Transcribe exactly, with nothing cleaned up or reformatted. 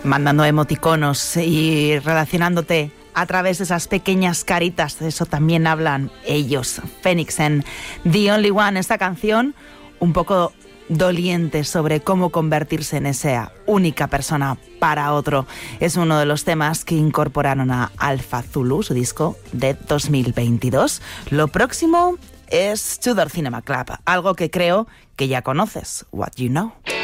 mandando emoticonos y relacionándote a través de esas pequeñas caritas. De eso también hablan ellos. Phoenix en The Only One, esta canción un poco doliente sobre cómo convertirse en esa única persona para otro. Es uno de los temas que incorporaron a Alpha Zulu, su disco de dos mil veintidós. Lo próximo es Tudor Cinema Club, algo que creo que ya conoces. What You Know.